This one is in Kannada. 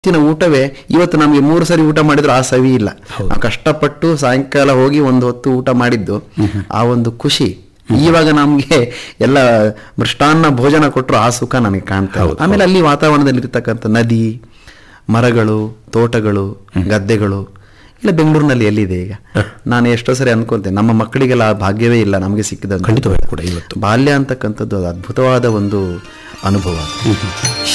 ಇವತ್ತಿನ ಊಟವೇ ಇವತ್ತು ನಮಗೆ 3 ಸರಿ ಊಟ ಮಾಡಿದ್ರು ಆ ಸವಿ ಇಲ್ಲ. ನಾವು ಕಷ್ಟಪಟ್ಟು ಸಾಯಂಕಾಲ ಹೋಗಿ ಒಂದು ಹೊತ್ತು ಊಟ ಮಾಡಿದ್ದು ಆ ಒಂದು ಖುಷಿ ಇವಾಗ ನಮ್ಗೆ ಎಲ್ಲ ಮೃಷ್ಟಾನ್ನ ಭೋಜನ ಕೊಟ್ಟರು ಆ ಸುಖ ನನಗೆ ಕಾಣ್ತಾ ಇದೆ. ಆಮೇಲೆ ಅಲ್ಲಿ ವಾತಾವರಣದಲ್ಲಿ ಇರ್ತಕ್ಕಂಥ ನದಿ, ಮರಗಳು, ತೋಟಗಳು, ಗದ್ದೆಗಳು ಇಲ್ಲ ಬೆಂಗಳೂರಿನಲ್ಲಿ ಎಲ್ಲಿದೆ ಈಗ? ನಾನು ಎಷ್ಟೋ ಸರಿ ಅನ್ಕೊಳ್ತೇನೆ ನಮ್ಮ ಮಕ್ಕಳಿಗೆಲ್ಲ ಆ ಭಾಗ್ಯವೇ ಇಲ್ಲ, ನಮಗೆ ಸಿಕ್ಕಿದ ಖಂಡಿತವಾಗಿ ಕೂಡ ಇವತ್ತು ಬಾಲ್ಯ ಅಂತಕ್ಕಂಥದ್ದು ಅದು ಅದ್ಭುತವಾದ ಒಂದು ಅನುಭವ.